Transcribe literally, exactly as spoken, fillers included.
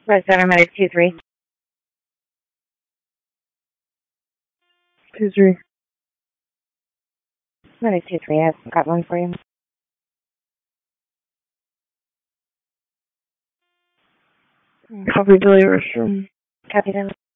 Red Center Medic two three. two three. Medic two three, I've got one for you. Copy, delay restroom. Copy, then.